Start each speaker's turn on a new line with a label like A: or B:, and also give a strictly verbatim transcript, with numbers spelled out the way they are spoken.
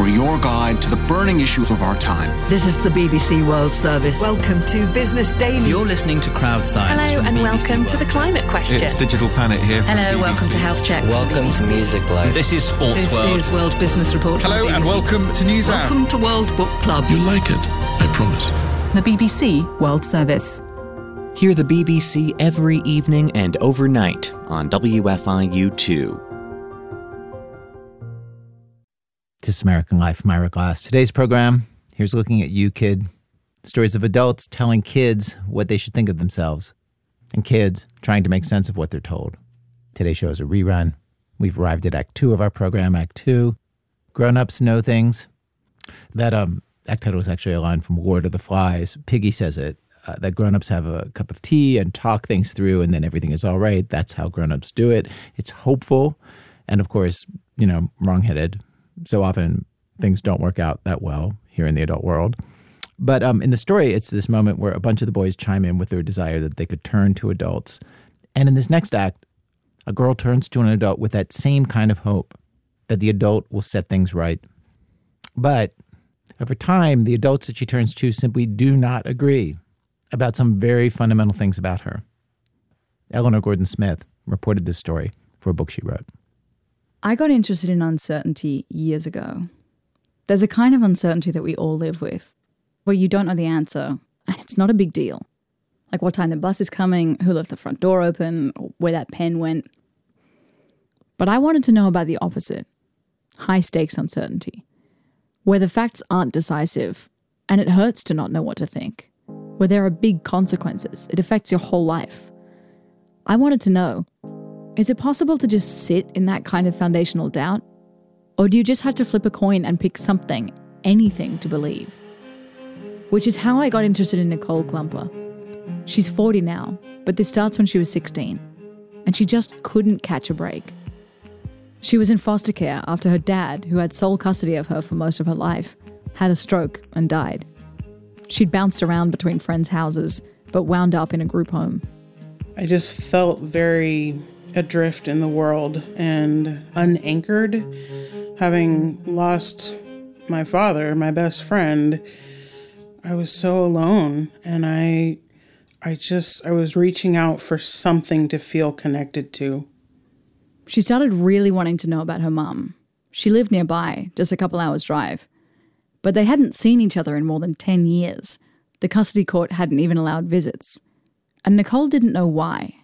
A: We're your guide to the burning issues of our time.
B: This is the B B C World Service.
C: Welcome to Business Daily.
D: You're listening to Crowd Science.
E: Hello and welcome to the Climate Question.
F: It's Digital Planet here.
E: Hello, welcome to Health Check.
G: Welcome to Music Live.
D: This is Sports
B: This
D: World.
B: is World Business Report.
F: Hello and welcome to News Hour.
B: Welcome to World Book Club.
H: You'll like it, I promise.
I: The B B C World Service.
J: Hear the B B C every evening and overnight on W F I U two.
K: This is American Life, I'm Ira Glass. Today's program, here's looking at you, kid. Stories of adults telling kids what they should think of themselves, and kids trying to make sense of what they're told. Today's show is a rerun. We've arrived at Act Two of our program, Act Two. Grown-ups know things. That um, act title is actually a line from Lord of the Flies. Piggy says it. Uh, that grown-ups have a cup of tea and talk things through, and then everything is all right. That's how grown-ups do it. It's hopeful, and of course, you know, wrong-headed. So often things don't work out that well here in the adult world. But um, in the story, it's this moment where a bunch of the boys chime in with their desire that they could turn to adults. And in this next act, a girl turns to an adult with that same kind of hope that the adult will set things right. But over time, the adults that she turns to simply do not agree about some very fundamental things about her. Eleanor Gordon Smith reported this story for a book she wrote.
L: I got interested in uncertainty years ago. There's a kind of uncertainty that we all live with, where you don't know the answer, and it's not a big deal. Like what time the bus is coming, who left the front door open, or where that pen went. But I wanted to know about the opposite, high-stakes uncertainty, where the facts aren't decisive, and it hurts to not know what to think. Where there are big consequences. It affects your whole life. I wanted to know, is it possible to just sit in that kind of foundational doubt? Or do you just have to flip a coin and pick something, anything to believe? Which is how I got interested in Nicole Klumper. She's forty now, but this starts when she was sixteen. And she just couldn't catch a break. She was in foster care after her dad, who had sole custody of her for most of her life, had a stroke and died. She'd bounced around between friends' houses, but wound up in a group home.
M: I just felt very adrift in the world and unanchored. Having lost my father, my best friend, I was so alone. And I, I just, I was reaching out for something to feel connected to.
L: She started really wanting to know about her mum. She lived nearby, just a couple hours drive. But they hadn't seen each other in more than ten years. The custody court hadn't even allowed visits. And Nicole didn't know why.